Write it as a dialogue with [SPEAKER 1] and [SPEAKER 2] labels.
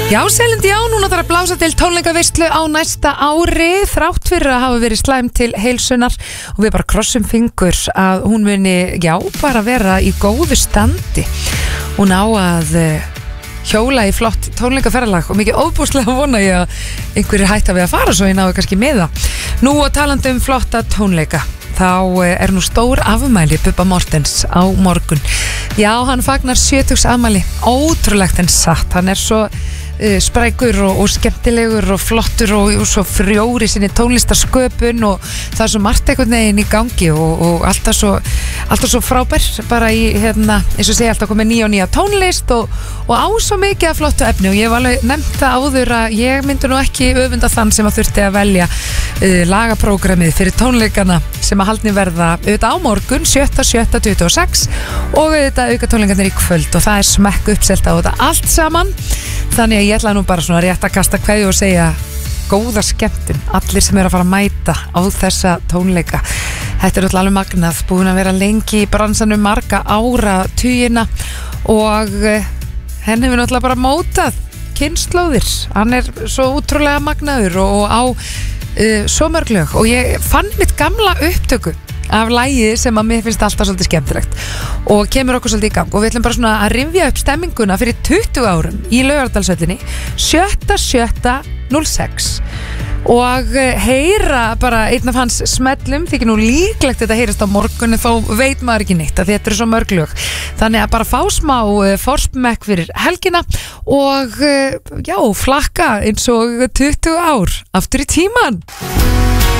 [SPEAKER 1] Já, Celine Dion, núna þarf að blása til tónleikaveislu á næsta ári þrátt fyrir að hafa verið slæm til heilsunar og við bara krossum fingur að hún muni, já, bara vera í góðu standi. Hún á að hjóla í flott tónleikaferðalag og mikið óbúslega vona ég að einhverjir hætta við að fara svo ég náðu kannski með það. Nú og talandi flotta tónleika, þá nú stór afmæli Bubba Mortens á morgun. Já, hann fagnar 70 afmæli, ótrúlegt en satt, hann svo sprækur og skemmtilegur og flottur og svo frjóri sinni tónlistarsköpun og það svo margt einhvern veginn í gangi og alltaf svo frábær bara í, eins og segja alltaf komið nýja tónlist og á svo mikið af flottu efni og ég hef alveg nefnt það áður að ég myndi nú ekki öfunda þann sem að þurfti að velja lagaprógramið fyrir tónleikana sem að haldni verða auðvitað á morgun 7.7.26 og auðvitað auka tónleikarnir í kvöld og það smekk uppselt á þetta allt saman. Þannig að ég ætla nú bara svona rétt að kasta kveðju og segja góða skemmtun allir sem að fara að mæta á þessa tónleika. Þetta alltaf alveg magnað, búin að vera lengi í bransanum marga áratugina og henni hefur náttúrulega bara mótað kynslóðir. Hann svo útrúlega magnaður og á svo mörg lög og ég fann mitt gamla upptöku af lagið sem að mér finnst alltaf svolítið skemmtilegt og kemur okkur svolítið í gang og við ætlum bara svona að rifja upp stemminguna fyrir 20 árum í Laugardalshöllinni 7.7.06 og heyra bara einn af hans smellum, þykir nú líklegt þetta heyrast á morgun þó veit maður ekki neitt að þetta svo mörg lög þannig að bara fá smá forsmekk fyrir helgina og já, flakka eins og 20 ár aftur í tíman.